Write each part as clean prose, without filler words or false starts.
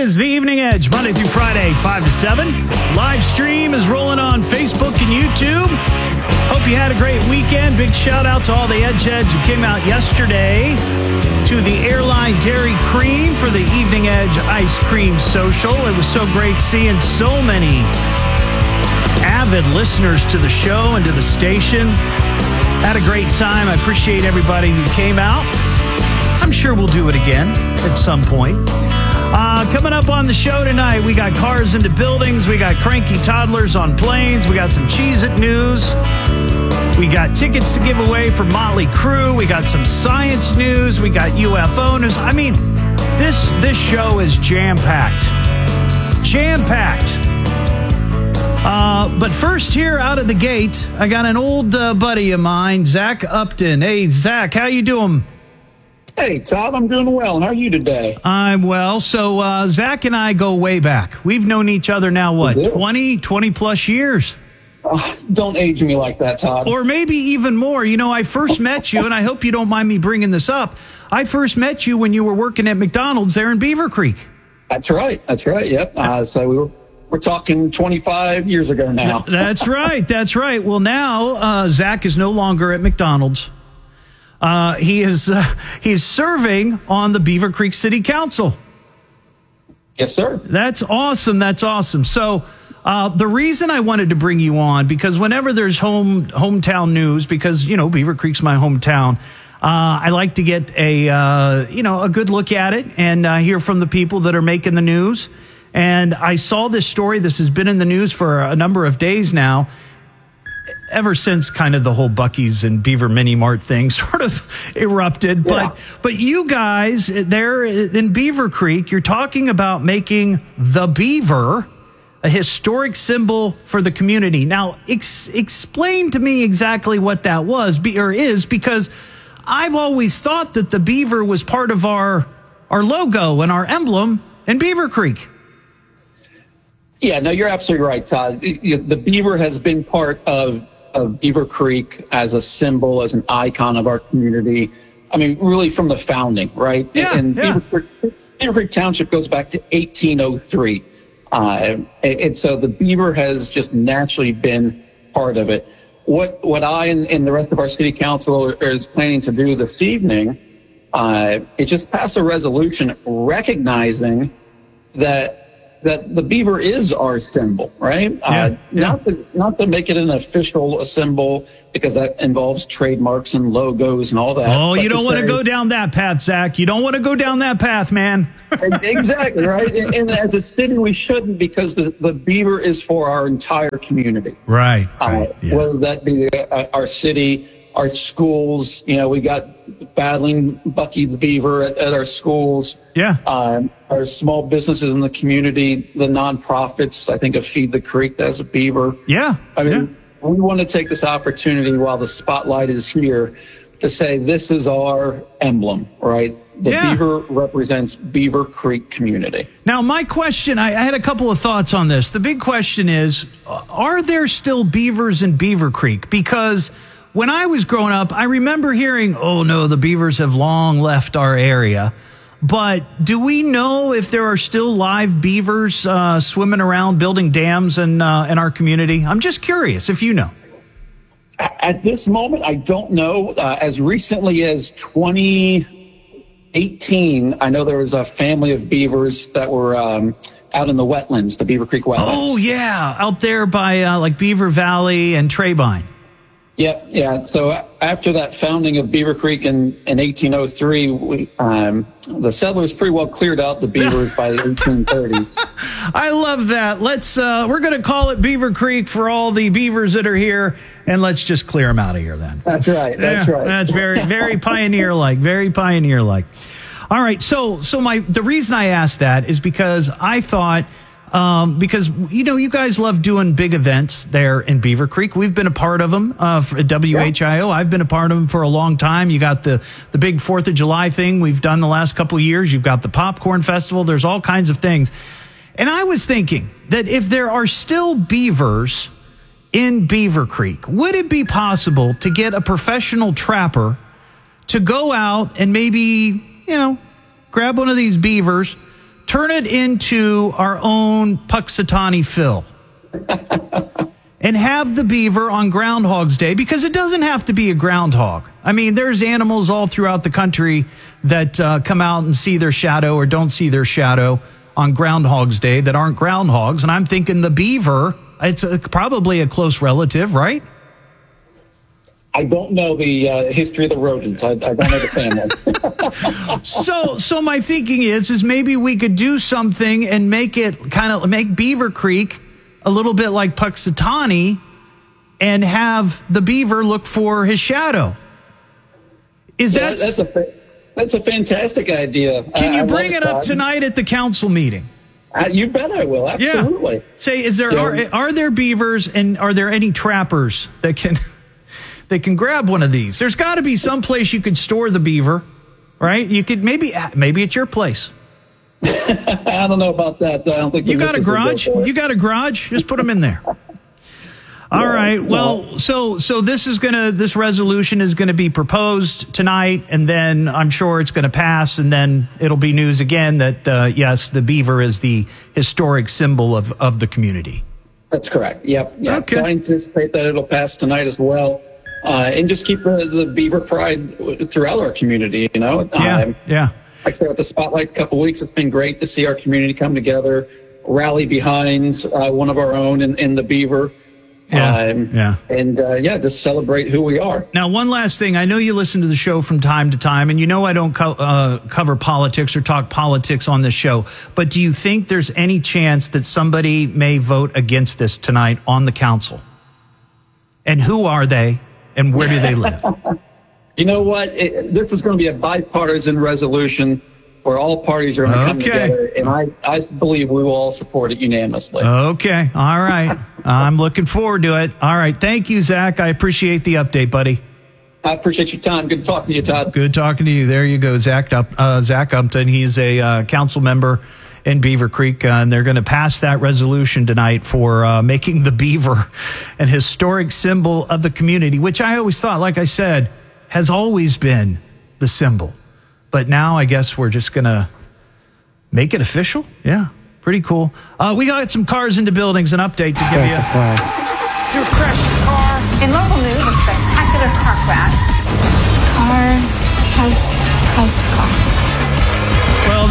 is the Evening Edge, Monday through Friday, 5 to 7. Live stream is rolling on Facebook and YouTube. Hope you had a great weekend. Big shout out to all the Edge Heads who came out yesterday to the Airline Dairy Cream for the Evening Edge Ice Cream Social. It was so great seeing so many avid listeners to the show and to the station. Had a great time. I appreciate everybody who came out. I'm sure we'll do it again at some point. Coming up on the show tonight, we got cars into buildings. We got cranky toddlers on planes. We got some Cheez-It news. We got tickets to give away for Motley Crue. We got some science news. We got UFO news. I mean, this show is jam-packed. Jam-packed. But first here out of the gate, I got an old buddy of mine, Zach Upton. Hey, Zach, how you doing? Hey, Todd, I'm doing well. How are you today? I'm well. So Zach and I go way back. We've known each other now, what, 20 plus years? Don't age me like that, Todd. Or maybe even more. You know, I first met you, and I hope you don't mind me bringing this up. I first met you when you were working at McDonald's there in Beaver Creek. That's right. Yep. So we're talking 25 years ago now. That's right. Well, now Zach is no longer at McDonald's. He's serving on the Beaver Creek City Council. Yes, sir. That's awesome. So the reason I wanted to bring you on, because whenever there's hometown news, because, you know, Beaver Creek's my hometown, I like to get a good look at it and hear from the people that are making the news. And I saw this story. This has been in the news for a number of days now, ever since kind of the whole Buc-ee's and Beaver Mini Mart thing sort of erupted. Yeah. But you guys there in Beaver Creek, you're talking about making the beaver a historic symbol for the community. Now, explain to me exactly what that is, because I've always thought that the beaver was part of our logo and our emblem in Beaver Creek. Yeah, no, you're absolutely right, Todd. The beaver has been part of Beaver Creek as a symbol, as an icon of our community. I mean, really from the founding, right? Yeah, and Beaver Creek Township goes back to 1803. And so the beaver has just naturally been part of it. What I and the rest of our city council is planning to do this evening is just pass a resolution recognizing that the beaver is our symbol, right? Not to make it an official symbol, because that involves trademarks and logos and all that. Oh, you don't want to go down that path, Zach. You don't want to go down that path, man. Exactly, right? And as a city, we shouldn't, because the beaver is for our entire community. Right. Yeah. Whether that be our city, our schools. You know, we got battling Bucky the Beaver at our schools. Yeah. Our small businesses in the community, the nonprofits, I think of Feed the Creek, that's a beaver. Yeah. I mean, we want to take this opportunity while the spotlight is here to say this is our emblem, right? The beaver represents Beaver Creek community. Now, my question, I had a couple of thoughts on this. The big question is, are there still beavers in Beaver Creek? Because when I was growing up, I remember hearing, oh, no, the beavers have long left our area. But do we know if there are still live beavers swimming around building dams in our community? I'm just curious if you know. At this moment, I don't know. As recently as 2018, I know there was a family of beavers that were out in the wetlands, the Beaver Creek wetlands. Oh, yeah, out there by like Beaver Valley and Treybine. Yeah. So after that founding of Beaver Creek in 1803, the settlers pretty well cleared out the beavers by the 1830s. I love that. We're going to call it Beaver Creek for all the beavers that are here, and let's just clear them out of here then. That's right. That's very, very pioneer-like, very pioneer-like. All right. So the reason I asked that is because I thought, because, you know, you guys love doing big events there in Beaver Creek. We've been a part of them for WHIO. I've been a part of them for a long time. You got the big 4th of July thing we've done the last couple of years. You've got the Popcorn Festival. There's all kinds of things. And I was thinking that if there are still beavers in Beaver Creek, would it be possible to get a professional trapper to go out and maybe, you know, grab one of these beavers, turn it into our own Puxatawny Phil. And have the beaver on Groundhog's Day, because it doesn't have to be a groundhog. I mean, there's animals all throughout the country that come out and see their shadow or don't see their shadow on Groundhog's Day that aren't groundhogs. And I'm thinking the beaver, it's probably a close relative, right? I don't know the history of the rodents. I don't know the family. So my thinking is maybe we could do something and make Beaver Creek a little bit like Puxatawny and have the beaver look for his shadow. That's a fantastic idea. Can you bring it up tonight at the council meeting? You bet I will. Absolutely. Yeah. Say, are there beavers, and are there any trappers that can grab one of these? There's got to be some place you could store the beaver, right? You could maybe at your place. I don't know about that. I don't think you got a garage. You got a garage. Just put them in there. All right. Well, so this resolution is gonna be proposed tonight, and then I'm sure it's gonna pass, and then it'll be news again that yes, the beaver is the historic symbol of the community. That's correct. Yep. Okay. So I anticipate that it'll pass tonight as well, and just keep the beaver pride throughout our community. You know. Yeah. Like I said, with the spotlight a couple weeks, it's been great to see our community come together, rally behind one of our own in the beaver. And just celebrate who we are. Now, one last thing. I know you listen to the show from time to time, and you know I don't cover politics or talk politics on this show. But do you think there's any chance that somebody may vote against this tonight on the council? And who are they, and where do they live? You know what? This is going to be a bipartisan resolution where all parties are going to come together, and I believe we will all support it unanimously. Okay. All right. I'm looking forward to it. All right. Thank you, Zach. I appreciate the update, buddy. I appreciate your time. Good talking to you, Todd. Good talking to you. There you go, Zach Upton. He's a council member in Beaver Creek, and they're going to pass that resolution tonight for making the beaver an historic symbol of the community, which I always thought, like I said, has always been the symbol. But now I guess we're just going to make it official. Yeah, pretty cool. We got some cars into buildings, an update to give you. You crashed your car. In local news, a spectacular car crash. Car. Well,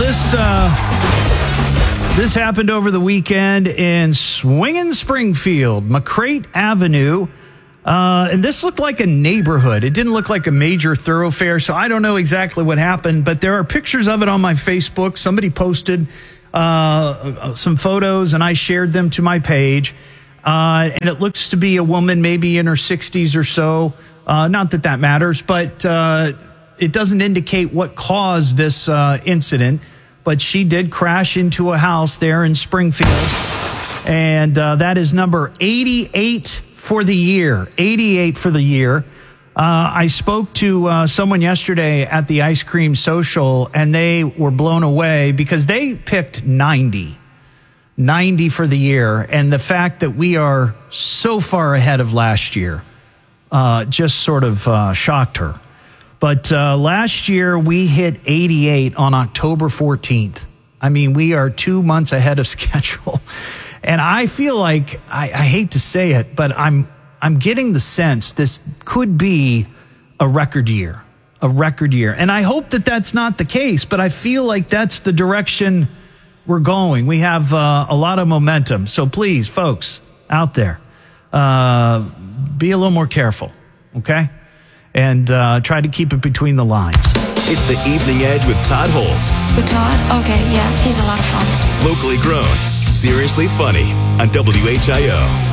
this happened over the weekend in Swingin' Springfield, McCrate Avenue. And this looked like a neighborhood. It didn't look like a major thoroughfare, so I don't know exactly what happened, but there are pictures of it on my Facebook. Somebody posted some photos, and I shared them to my page. And it looks to be a woman maybe in her 60s or so. Not that matters, but it doesn't indicate what caused this incident. But she did crash into a house there in Springfield. And that is number 88 for the year. 88 for the year. I spoke to someone yesterday at the Ice Cream Social, and they were blown away because they picked 90 for the year. And the fact that we are so far ahead of last year just sort of shocked her. But last year we hit 88 on October 14th. I mean, we are 2 months ahead of schedule. And I feel like, I hate to say it, but I'm getting the sense this could be a record year. And I hope that that's not the case, but I feel like that's the direction we're going. We have a lot of momentum. So please, folks out there, be a little more careful, okay? And try to keep it between the lines. It's the Evening Edge with Todd Holst. With Todd? Okay, yeah, he's a lot of fun. Locally grown, seriously funny on WHIO.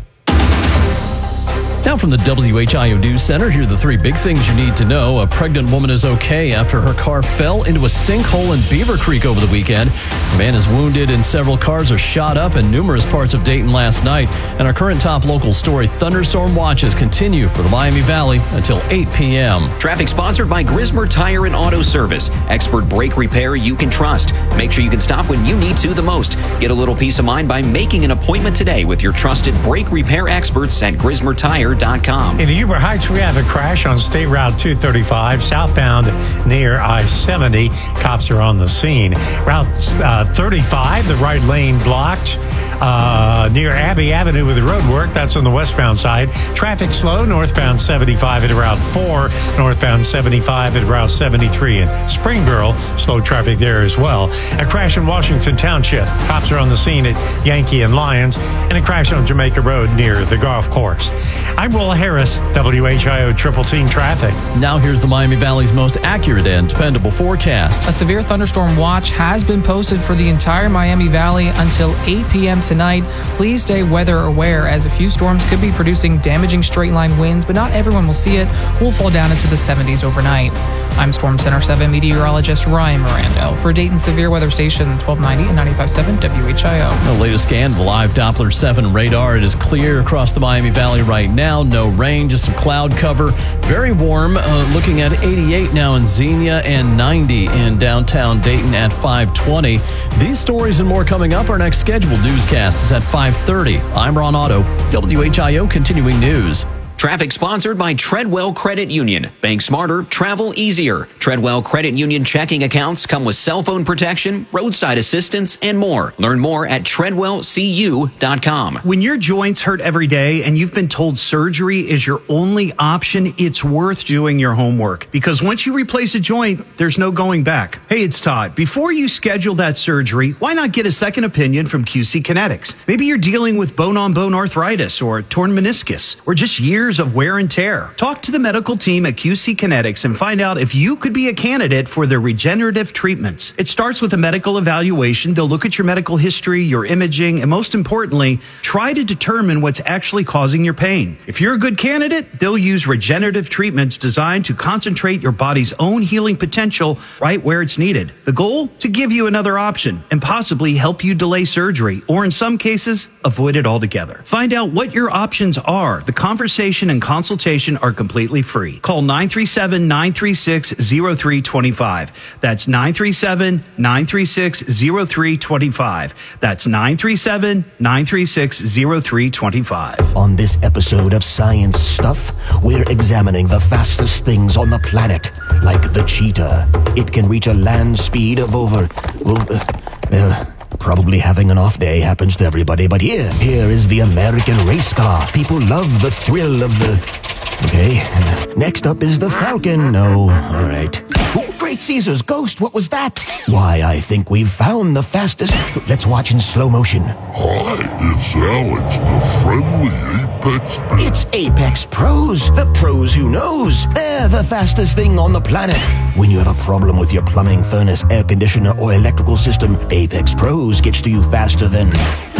Now from the WHIO News Center, here are the three big things you need to know. A pregnant woman is okay after her car fell into a sinkhole in Beaver Creek over the weekend. A man is wounded and several cars are shot up in numerous parts of Dayton last night. And our current top local story, thunderstorm watches continue for the Miami Valley until 8 p.m. Traffic sponsored by Grismer Tire and Auto Service. Expert brake repair you can trust. Make sure you can stop when you need to the most. Get a little peace of mind by making an appointment today with your trusted brake repair experts at Grismer Tire DavidRoadRepair.com. In Huber Heights, we have a crash on State Route 235, southbound near I-70. Cops are on the scene. Route 35, the right lane blocked near Abbey Avenue with the road work. That's on the westbound side. Traffic slow, northbound 75 at Route 4, northbound 75 at Route 73. And Springboro, slow traffic there as well. A crash in Washington Township. Cops are on the scene at Yankee and Lyons. And a crash on Jamaica Road near the golf course. I'm Will Harris, WHIO Triple Team Traffic. Now here's the Miami Valley's most accurate and dependable forecast. A severe thunderstorm watch has been posted for the entire Miami Valley until 8 p.m. tonight. Please stay weather aware as a few storms could be producing damaging straight line winds, but not everyone will see it. We'll fall down into the 70s overnight. I'm Storm Center 7 meteorologist Ryan Mirando for Dayton Severe Weather Station 1290 and 95.7 WHIO. The latest scan of the live Doppler 7 radar. It is clear across the Miami Valley right now. No rain, just some cloud cover. Very warm. Looking at 88 now in Xenia and 90 in downtown Dayton at 520. These stories and more coming up. Our next scheduled newscast is at 5:30. I'm Ron Otto, WHIO Continuing News. Traffic sponsored by Treadwell Credit Union. Bank smarter, travel easier. Treadwell Credit Union checking accounts come with cell phone protection, roadside assistance, and more. Learn more at treadwellcu.com. When your joints hurt every day and you've been told surgery is your only option, it's worth doing your homework. Because once you replace a joint, there's no going back. Hey, it's Todd. Before you schedule that surgery, why not get a second opinion from QC Kinetics? Maybe you're dealing with bone-on-bone arthritis or torn meniscus or just years of wear and tear. Talk to the medical team at QC Kinetics and find out if you could be a candidate for their regenerative treatments. It starts with a medical evaluation. They'll look at your medical history, your imaging, and most importantly, try to determine what's actually causing your pain. If you're a good candidate, they'll use regenerative treatments designed to concentrate your body's own healing potential right where it's needed. The goal? To give you another option and possibly help you delay surgery, or in some cases, avoid it altogether. Find out what your options are. The conversation and consultation are completely free. Call 937-936-0325. That's 937-936-0325. That's 937-936-0325. On this episode of Science Stuff, we're examining the fastest things on the planet, like the cheetah. It can reach a land speed of probably having an off day happens to everybody, but here is the American race car. People love the thrill of the... Okay, next up is the Falcon. No, all right. Oh, Great Caesar's ghost, what was that? Why, I think we've found the fastest... Let's watch in slow motion. Hi, it's Alex, the friendly Apex Pro. It's Apex Pros, the pros who knows. They're the fastest thing on the planet. When you have a problem with your plumbing, furnace, air conditioner, or electrical system, Apex Pros gets to you faster than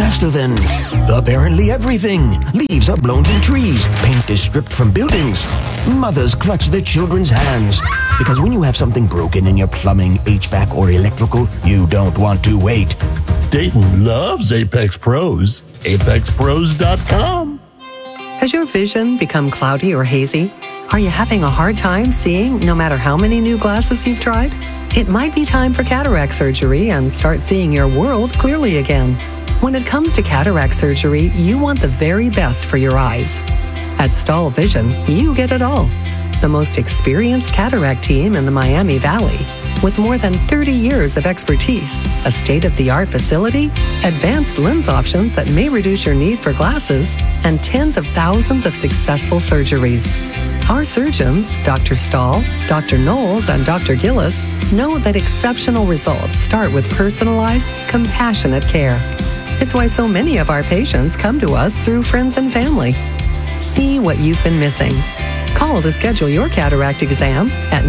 apparently everything. Leaves are blown from trees. Paint is stripped from buildings. Mothers clutch their children's hands. Because when you have something broken in your plumbing, HVAC, or electrical, you don't want to wait. Dayton loves Apex Pros. ApexPros.com. Has your vision become cloudy or hazy? Are you having a hard time seeing no matter how many new glasses you've tried? It might be time for cataract surgery and start seeing your world clearly again. When it comes to cataract surgery, you want the very best for your eyes. At Stahl Vision, you get it all. The most experienced cataract team in the Miami Valley, with more than 30 years of expertise, a state-of-the-art facility, advanced lens options that may reduce your need for glasses, and tens of thousands of successful surgeries. Our surgeons, Dr. Stahl, Dr. Knowles, and Dr. Gillis, know that exceptional results start with personalized, compassionate care. It's why so many of our patients come to us through friends and family. See what you've been missing. Call to schedule your cataract exam at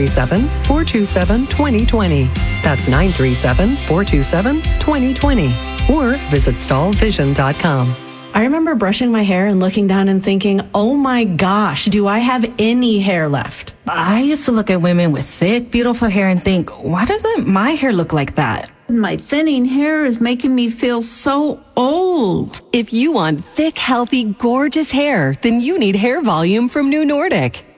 937-427-2020. That's 937-427-2020. Or visit stahlvision.com. I remember brushing my hair and looking down and thinking, oh my gosh, do I have any hair left? I used to look at women with thick, beautiful hair and think, why doesn't my hair look like that? My thinning hair is making me feel so old. If you want thick, healthy, gorgeous hair, then you need Hair Volume from New Nordic.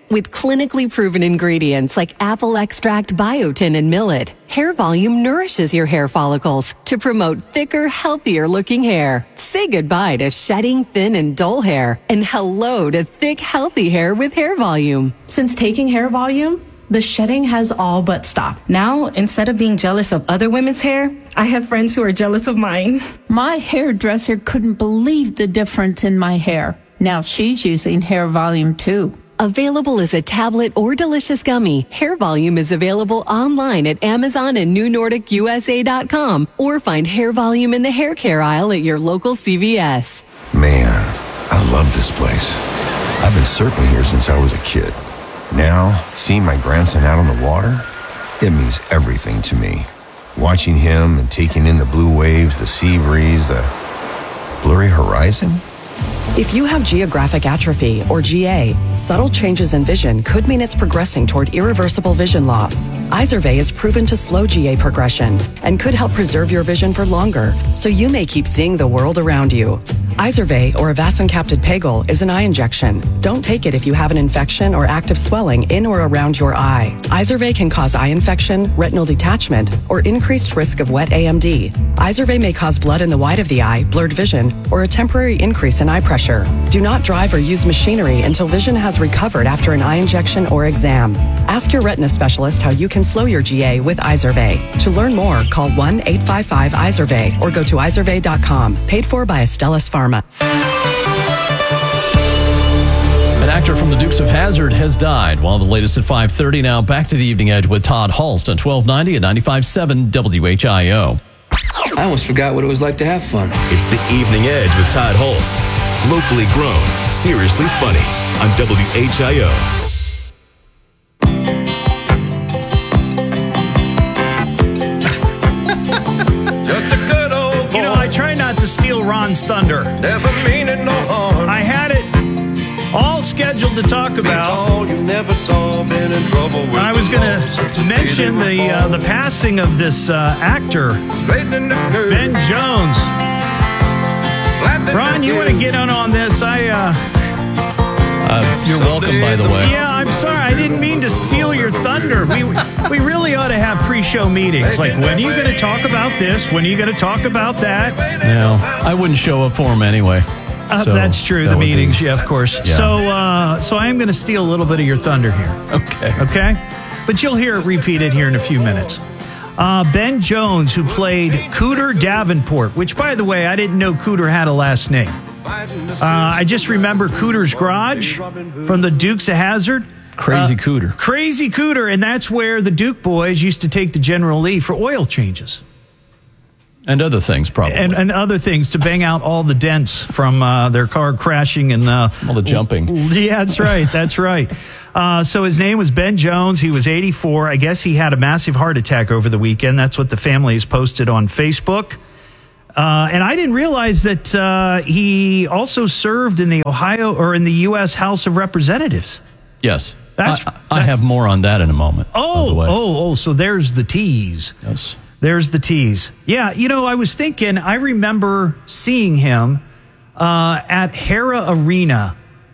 With clinically proven ingredients like apple extract, biotin, and millet, Hair Volume nourishes your hair follicles to promote thicker, healthier looking hair. Say goodbye to shedding, thin, and dull hair, and hello to thick, healthy hair with Hair Volume. Since taking Hair Volume, the shedding has all but stopped. Now, instead of being jealous of other women's hair, I have friends who are jealous of mine. My hairdresser couldn't believe the difference in my hair. Now she's using Hair Volume too. Available as a tablet or delicious gummy, Hair Volume is available online at Amazon and NewNordicUSA.com, or find Hair Volume in the hair care aisle at your local CVS. Man, I love this place. I've been surfing here since I was a kid. Now, seeing my grandson out on the water, it means everything to me. Watching him and taking in the blue waves, the sea breeze, the blurry horizon. If you have geographic atrophy, or GA, subtle changes in vision could mean it's progressing toward irreversible vision loss. Izervay is proven to slow GA progression and could help preserve your vision for longer, so you may keep seeing the world around you. Izervay, or avacincaptad pegol, is an eye injection. Don't take it if you have an infection or active swelling in or around your eye. Izervay can cause eye infection, retinal detachment, or increased risk of wet AMD. Izervay may cause blood in the white of the eye, blurred vision, or a temporary increase in eye pressure. Do not drive or use machinery until vision has recovered after an eye injection or exam. Ask your retina specialist how you can slow your GA with Izervay. To learn more, call 1-855-IZERVAY or go to izervay.com. Paid for by Astellas Pharma. An actor from the Dukes of Hazzard has died. Well, the latest at 5:30 now. Back to the Evening Edge with Todd Hulst on 1290 and 95.7 WHIO. I almost forgot what it was like to have fun. It's the Evening Edge with Todd Hulst. Locally grown, seriously funny on WHIO. Just a good old boy. You know, I try not to steal Ron's thunder. Never meaning no harm. I had it all scheduled to talk about. You never saw, been in trouble with I was going to mention the passing of this actor, Ben Jones. Ron, you want to get on this? You're welcome, by the way. Yeah, I'm sorry. I didn't mean to steal your thunder. We really ought to have pre-show meetings. Like, when are you going to talk about this? When are you going to talk about that? No, I wouldn't show up for him anyway. So that's true. The meetings, yeah, of course. Yeah. So I am going to steal a little bit of your thunder here. Okay? But you'll hear it repeated here in a few minutes. Ben Jones, who played Cooter Davenport, which, by the way, I didn't know Cooter had a last name. I just remember Cooter's Garage from the Dukes of Hazzard. Crazy Cooter. Crazy Cooter, and that's where the Duke boys used to take the General Lee for oil changes. And other things, probably. And other things to bang out all the dents from their car crashing and all the jumping. Yeah, that's right. That's right. So his name was Ben Jones. He was 84. I guess he had a massive heart attack over the weekend. That's what the family has posted on Facebook. And I didn't realize that he also served in the U.S. House of Representatives. Yes. I have more on that in a moment. So there's the tease. Yes. There's the tease. Yeah, I was thinking, I remember seeing him at Hera Arena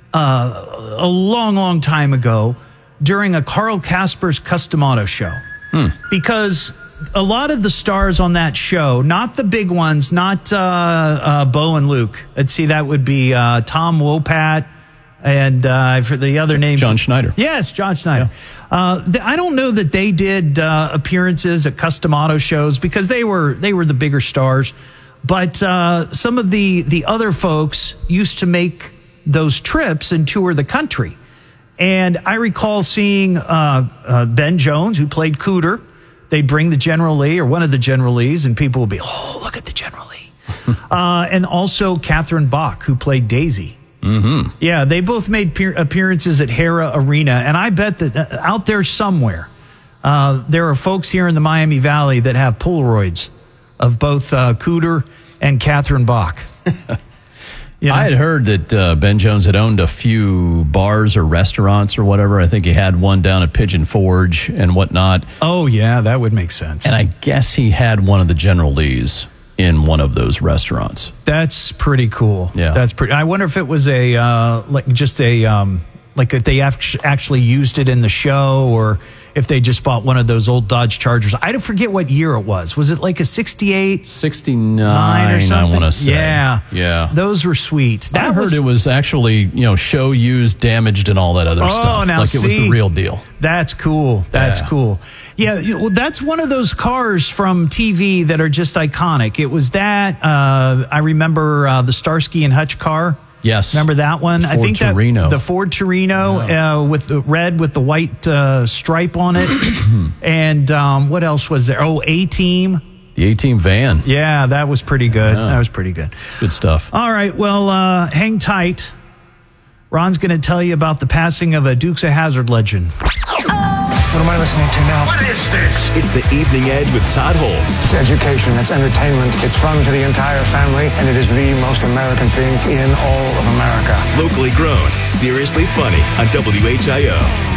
a long, long time ago during a Carl Casper's Custom Auto show. Because a lot of the stars on that show, not the big ones, not Bo and Luke. Let's see, that would be Tom Wopat and for the other names. John Schneider. Yes, John Schneider. Yeah. I don't know that they did appearances at Custom Auto shows because they were the bigger stars. But some of the other folks used to make those trips and tour the country. And I recall seeing Ben Jones, who played Cooter. They'd bring the General Lee or one of the General Lees, and people would be, oh, look at the General Lee. And also Catherine Bach, who played Daisy. Mm-hmm. Yeah, they both made appearances at Hera Arena. And I bet that out there somewhere, there are folks here in the Miami Valley that have Polaroids of both Cooter and Catherine Bach. I had heard that Ben Jones had owned a few bars or restaurants or whatever. I think he had one down at Pigeon Forge and whatnot. Oh, yeah, that would make sense. And I guess he had one of the General Lees in one of those restaurants. That's pretty cool. Yeah. That's pretty. I wonder if it was like if they actually used it in the show, or if they just bought one of those old Dodge Chargers. I don't forget what year it was. Was it like a 68? 69 or something? I want to say. Yeah. Those were sweet. I heard it was actually, show used, damaged, and all that other stuff. Now like it was the real deal. That's cool. That's cool. Yeah, well, that's one of those cars from TV that are just iconic. It was that. I remember the Starsky and Hutch car. Yes. Remember that one? I think Torino. The Ford Torino with the red with the white stripe on it. And what else was there? Oh, A-Team. The A-Team van. Yeah, that was pretty good. Yeah. That was pretty good. Good stuff. All right, well, hang tight. Ron's going to tell you about the passing of a Dukes of Hazzard legend. What am I listening to now? What is this? It's the Evening Edge with Todd Holst. It's education, it's entertainment, it's fun for the entire family, and it is the most American thing in all of America. Locally grown, seriously funny on WHIO.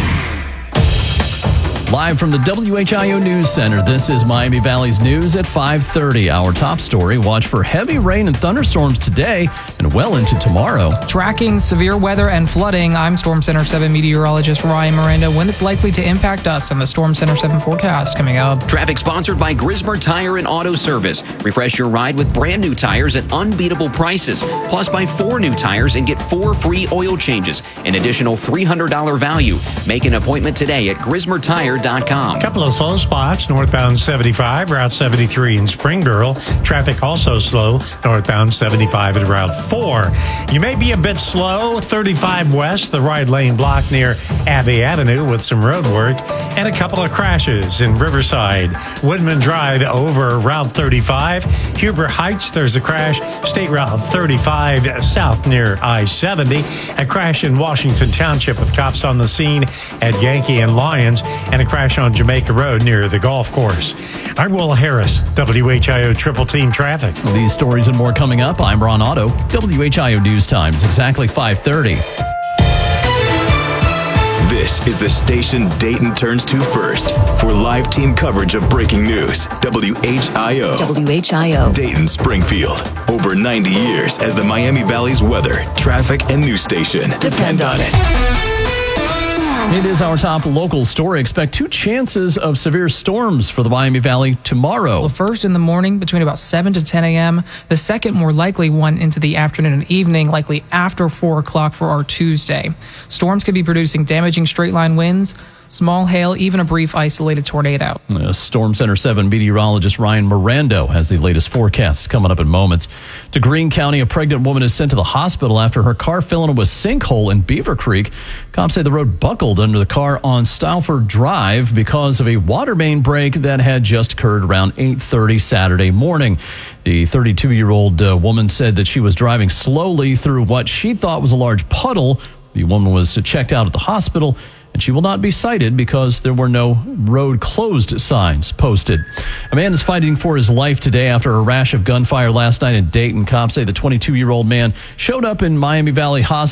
Live from the WHIO News Center, this is Miami Valley's news at 5:30. Our top story, watch for heavy rain and thunderstorms today and well into tomorrow. Tracking severe weather and flooding, I'm Storm Center 7 meteorologist Ryan Miranda. When it's likely to impact us in the Storm Center 7 forecast coming up. Traffic sponsored by Grismer Tire and Auto Service. Refresh your ride with brand new tires at unbeatable prices. Plus, buy 4 new tires and get 4 free oil changes. An additional $300 value. Make an appointment today at GrismerTire.com. A couple of slow spots, northbound 75, Route 73 in Springboro. Traffic also slow, northbound 75 at Route 4. You may be a bit slow, 35 west, the right lane blocked near Abbey Avenue with some road work. And a couple of crashes in Riverside. Woodman Drive over Route 35. Huber Heights, there's a crash. State Route 35 south near I-70. A crash in Washington Township with cops on the scene at Yankee and Lyons. And a crash on Jamaica Road near the golf course. I'm Will Harris, WHIO Triple Team Traffic. These stories and more coming up. I'm Ron Otto, WHIO News Times, exactly 5:30. This is the station Dayton turns to first for live team coverage of breaking news. WHIO. WHIO. Dayton, Springfield. Over 90 years as the Miami Valley's weather, traffic, and news station. Depend on it. It is our top local story. Expect 2 chances of severe storms for the Miami Valley tomorrow. The first in the morning between about 7 to 10 a.m. The second more likely one into the afternoon and evening, likely after 4 o'clock for our Tuesday. Storms could be producing damaging straight-line winds, small hail, even a brief isolated tornado. Storm Center 7 meteorologist Ryan Miranda has the latest forecasts coming up in moments. To Greene County, a pregnant woman is sent to the hospital after her car fell into a sinkhole in Beaver Creek. Cops say the road buckled under the car on Stalford Drive because of a water main break that had just occurred around 8:30 Saturday morning. The 32-year-old woman said that she was driving slowly through what she thought was a large puddle. The woman was checked out at the hospital, and she will not be cited because there were no road closed signs posted. A man is fighting for his life today after a rash of gunfire last night in Dayton. Cops say the 22-year-old man showed up in Miami Valley Hospital